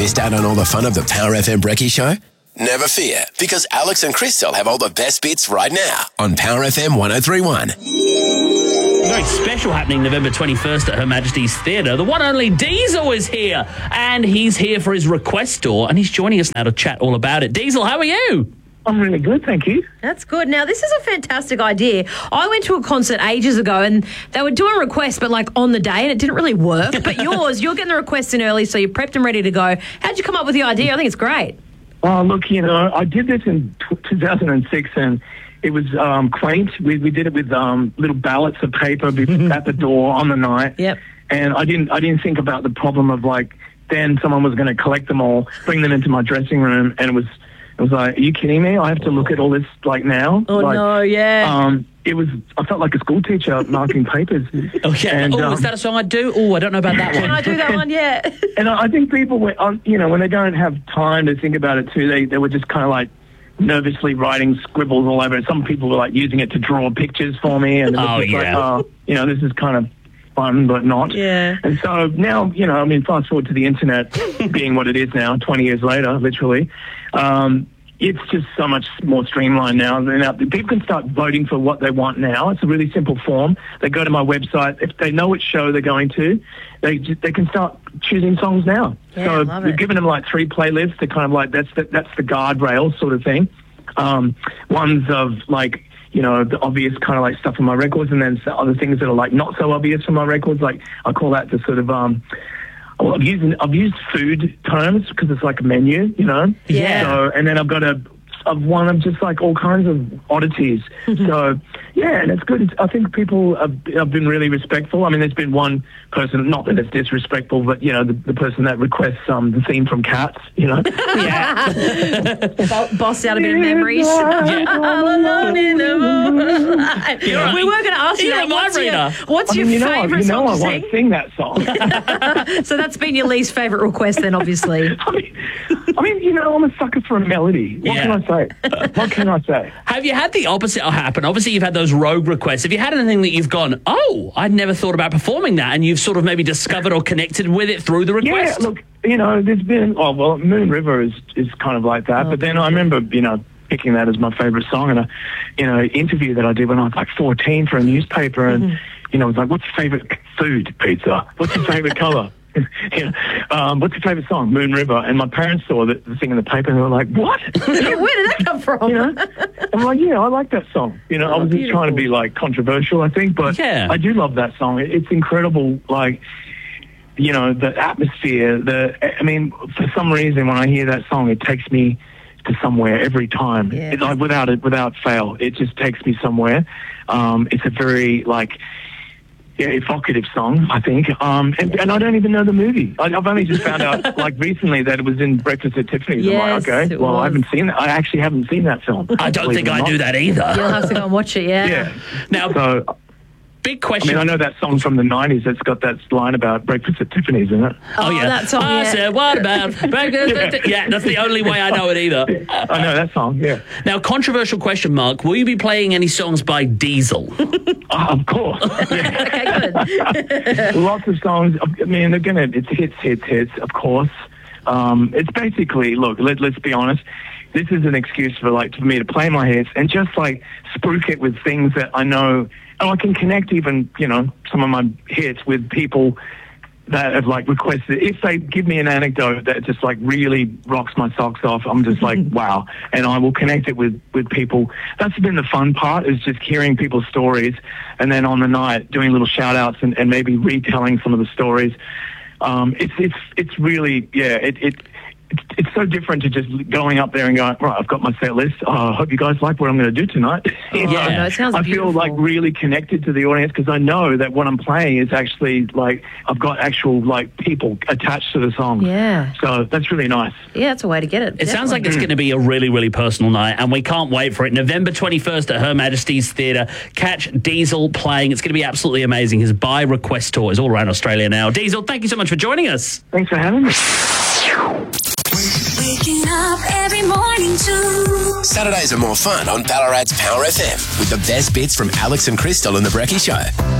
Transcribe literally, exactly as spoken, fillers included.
Missed out on all the fun of the Power F M Brekkie Show? Never fear, because Alex and Crystal have all the best bits right now on Power F M one oh three point one. Very special happening November twenty-first at Her Majesty's Theatre. The one only Diesel is here, and he's here for his request tour, and he's joining us now to chat all about it. Diesel, how are you? I'm really good, thank you. That's good. Now, this is a fantastic idea. I went to a concert ages ago and they were doing requests, but like on the day, and it didn't really work. But yours, you're getting the requests in early, so you're prepped and ready to go. How'd you come up with the idea? I think it's great. Oh, look, you know, I did this in two thousand six and it was um, quaint. We, we did it with um, little ballots of paper at the door on the night. Yep. And I didn't, I didn't think about the problem of like, then someone was going to collect them all, bring them into my dressing room, and it was... I was like, are you kidding me? I have to look at all this, like, now? Oh, like, no, yeah. Um, it was, I felt like a school teacher marking papers. Oh, yeah. And, oh, um, is that a song I do? Oh, I don't know about that one. Can I do that one? Yeah. And I, I think people, were, um, you know, when they don't have time to think about it too, they, they were just kind of like nervously writing scribbles all over it. Some people were like using it to draw pictures for me. And it was Oh, just yeah. like, oh, you know, this is kind of fun, but not. Yeah. And so now, you know, I mean, fast forward to the internet being what it is now, twenty years later, literally. Um, It's just so much more streamlined now. Now. People can start voting for what they want now. It's a really simple form. They go to my website. If they know which show they're going to, they just, they can start choosing songs now. Yeah, so I love we've it. given them like three playlists. They're kind of like, that's the, that's the guardrail sort of thing. Um, ones of like, you know, the obvious kind of like stuff from my records, and then other things that are like not so obvious from my records. Like I call that the sort of... Um, Well, I've used I've used food terms because it's like a menu, you know. Yeah. So, and then I've got a I've one of just like all kinds of oddities. So yeah, and it's good. It's, I think people have, have been really respectful. I mean, there's been one person, not that it's disrespectful, but you know, the, the person that requests um the theme from Cats, you know. Yeah. Bo- bossed out a bit of memories. All alone in the moonlight. Yeah. We were going to ask you, You're that. my what's your, reader. what's I your mean, you know, I- favourite you know, song I to want sing? to sing that song. So that's been your least favourite request then, obviously. I mean, I mean, you know, I'm a sucker for a melody. What Yeah. can I say? What can I say? Have you had the opposite happen? Obviously, you've had those rogue requests. Have you had anything that you've gone, oh, I'd never thought about performing that, and you've sort of maybe discovered or connected with it through the request? Yeah, look, you know, there's been, oh, well, Moon River is, is kind of like that. Oh, but then I remember, you know, picking that as my favourite song in a, you know, interview that I did when I was like fourteen for a newspaper. And, Mm-hmm. you know, it was like, what's your favourite food? Pizza. What's your favourite colour? You know, um, what's your favourite song? Moon River. And my parents saw the, the thing in the paper and they were like, what? Where did that come from? You know? I'm like, yeah, I like that song. You know, Oh, I was just trying to beautiful. be like controversial, I think, but Yeah. I do love that song. It, it's incredible, like, you know, the atmosphere, the, I mean, for some reason when I hear that song, it takes me to somewhere every time. Yeah. It's like without it, without fail, it just takes me somewhere. Um, it's a very, like, yeah, evocative song, I think. Um, and, and I don't even know the movie. I, I've only just found out, like, recently that it was in Breakfast at Tiffany's. Yes, I'm like, okay, it well, I was. haven't seen that. I actually haven't seen that film. I don't believe think it or I not. do that either. You'll have to go and watch it, yeah. Yeah. Now, So, big I question. mean, I know that song from the nineties that's got that line about Breakfast at Tiffany's in it. Oh, yeah. that song, I yeah. said, what about breakfast? Yeah. Yeah, that's the only way I know it either. I know that song, yeah. Now, controversial question, Mark. Will you be playing any songs by Diesel? Oh, of course. Yeah. Okay, good. Lots of songs. I mean, again, it- it's hits, hits, hits, of course. Um, it's basically, look, let, let's be honest. This is an excuse for, like, for me to play my hits and just, like, spruik it with things that I know. And I can connect even, you know, some of my hits with people that have, like, requested. If they give me an anecdote that just, like, really rocks my socks off, I'm just like, wow. And I will connect it with, with people. That's been the fun part, is just hearing people's stories and then on the night doing little shout-outs and, and maybe retelling some of the stories. Um, it's, it's, it's really, yeah, it, it, it's, it's so different to just going up there and going, right, I've got my set list. Oh, I hope you guys like what I'm going to do tonight. You know, Yeah. No, it sounds I beautiful. feel like really connected to the audience because I know that what I'm playing is actually like, I've got actual like people attached to the song. Yeah. So that's really nice. Yeah, that's a way to get it. It sounds like it's going to be a really, really personal night, and we can't wait for it. November twenty-first at Her Majesty's Theatre. Catch Diesel playing. It's going to be absolutely amazing. His By Request tour is all around Australia now. Diesel, thank you so much for joining us. Thanks for having me. Waking up every morning too. Saturdays are more fun on Ballarat's Power F M with the best bits from Alex and Crystal and the Brekkie Show.